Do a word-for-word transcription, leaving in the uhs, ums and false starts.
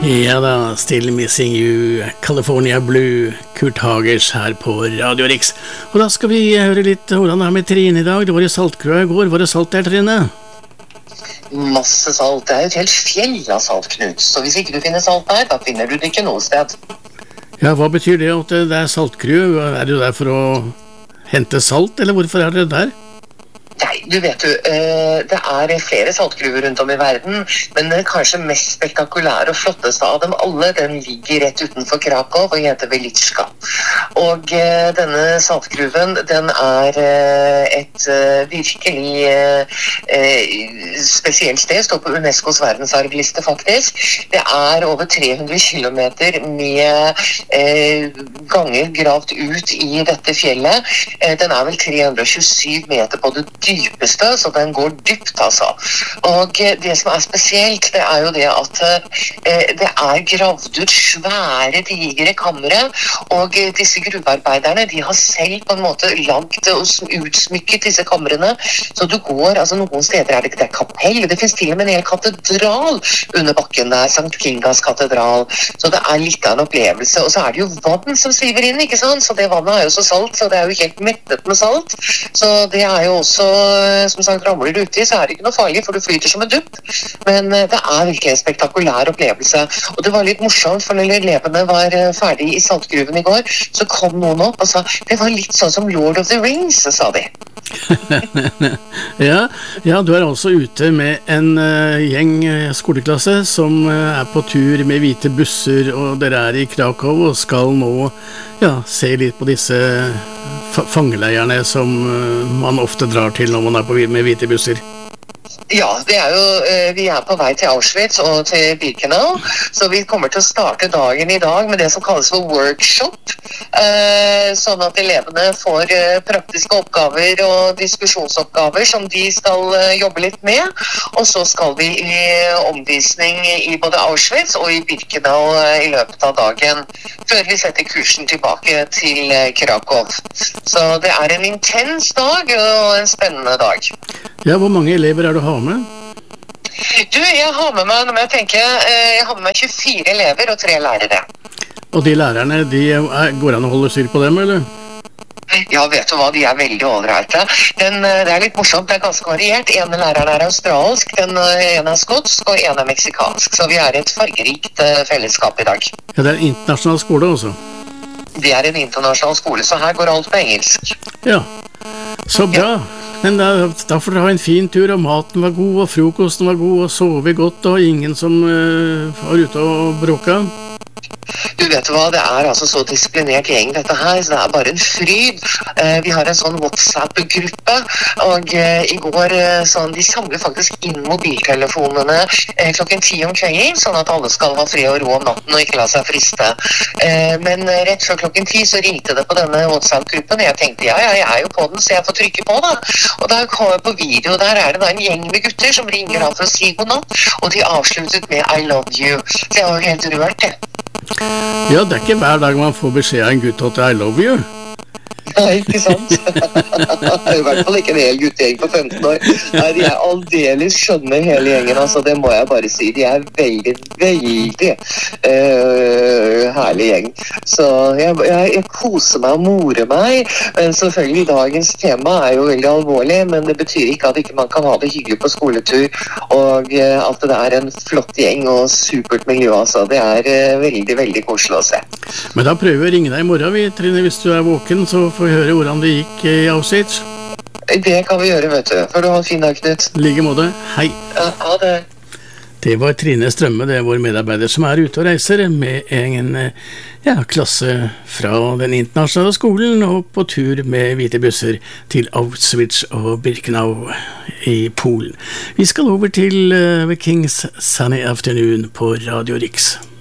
Ja da, Still Missing You, California Blue, Kurt Hagers her på Radio Riks. Og da skal vi høre litt hvordan det er med Trine i dag. Det var i Saltkrua i går. Var det salt der, Trine? Masse salt. Det er jo et helt fjell av salt, Knut. Så hvis ikke du finner salt der, da finner du det ikke noe sted. Ja, hva betyr det at det er saltkru? Er du der for å hente salt, eller hvorfor er det der? Nei, du vet du, det er flere saltgruver rundt om i verden, men den kanskje mest spektakulære og flotteste av dem alle, den ligger rett utenfor Krakow og heter Velitska. Og denne saltgruven, den er et virkelig spesielt sted, står på UNESCOs verdensarvliste faktisk. Det er over tre hundre kilometer med ganger gravd ut i dette fjellet. Den er vel tre hundre tjuesyv meter på det dypeste, så den går dypt altså. Og det som er spesielt, det er jo det at eh, det er gravd ut svære, digre kamre, og disse gruvearbeiderne, de har selv på en måte lagt og utsmykket disse kamrene, så du går, altså noen steder er det ikke det kapell, det finnes til og med en hel katedral under bakken der, Sankt Kingas katedral, så det er litt av en opplevelse, og så er det jo vann som siver inn, ikke sant? Så det vannet er jo så salt, så det er jo helt mettet med salt, så det er jo også som sagt ramler uti, så er det ikke noe farlig, for du flyter som en dupp. Men det er virkelig en spektakulær opplevelse. Og det var litt morsomt, for når elevene var ferdig i saltgruven i går, så kom noen opp og sa, det var litt sånn som Lord of the Rings, sa de. ja, ja, du er altså ute med en uh, gjeng skoleklasse som uh, er på tur med hvite busser, og dere er i Krakow og skal nå ja, se litt på disse fangeleierne som man ofte drar til når man er på med hvite busser. Ja, det er jo, vi er på vei til Auschwitz og til Birkenau, så vi kommer til å starte dagen i dag med det som kalles for workshop, sånn at elevene får praktiske oppgaver og diskusjonsoppgaver som de skal jobbe litt med, og så skal vi i omvisning i både Auschwitz og i Birkenau i løpet av dagen, før vi setter kursen tilbake til Krakow. Så det er en intens dag og en spennende dag. Ja, hvor mange elever er du har med? Du, jeg har med meg, når jeg tenker, jeg har med meg tjuefire elever og tre lærere. Og de lærerne, de er, går an å holde styr på dem, eller? Ja, vet du hva, de er veldig overreite. Den, det er litt morsomt, det er ganske variert. En læreren er australsk, den ene er skotsk, og en er meksikansk. Så vi er et fargerikt fellesskap i dag. Ja, det er en internasjonal skole også. Det er en internasjonal skole, så her går alt på engelsk. Ja, så bra. Ja. Men da, da får dere ha en fin tur, og maten var god, og frokosten var god, og sove godt, og ingen som uh, var ute og bråka. Du vet hva, det er altså så disiplinert gjeng dette her, så det er bare en fryd. Eh, vi har en sånn WhatsApp-gruppe, og eh, i går eh, sånn, de samler faktisk inn mobiltelefonene eh, klokken ti om kvelden, sånn at alle skal ha fred og ro om natten og ikke la seg friste. Eh, men rett før klokken ti så ringte det på denne WhatsApp-gruppen, og jeg tenkte, ja, ja, jeg er jo på den, så jeg får trykke på da. Og da kom jeg på video, der er det da en gjeng med gutter som ringer av for å si god natt, og de avsluttet med I love you. Så jeg var jo helt rørt, det. Ja, det er ikke hver dag man får beskjed av en gutt at I love you. Nei, ikke sant? I hvert fall ikke en hel guttegjeng på femten år. Nei, de er aldeles skjønne hele gjengen, altså, det må jeg bare si. De er veldig, veldig uh, herlig gjeng. Så jeg, jeg, jeg koser meg og morer meg, men selvfølgelig dagens tema er jo veldig alvorlig, men det betyr ikke at ikke man kan ha det hyggelig på skoletur, og uh, at det er en flott gjeng og supert miljø, altså. Det er uh, veldig, veldig koselig å se. Men da prøver vi å ringe deg i morgen, vi, Trine, hvis du er våken, så får vi høre hvordan det gikk i Auschwitz. Det kan vi gjøre, vet du. For du har en fin dag, Knut. Like måte. Hei. Ja, ha det. Det var Trine Strømme, det er vår medarbeider som er ute og reiser med en ja, klasse fra den internasjonale skolen og på tur med hvite busser til Auschwitz og Birkenau i Polen. Vi skal over til uh, The King's Sunny Afternoon på Radio Riks.